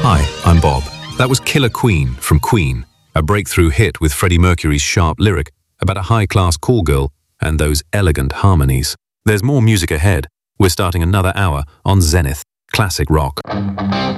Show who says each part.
Speaker 1: Hi, I'm Bob. That was Killer Queen from Queen, a breakthrough hit with Freddie Mercury's sharp lyric about a high-class call girl and those elegant harmonies. There's more music ahead. We're starting another hour on Zenith Classic Rock.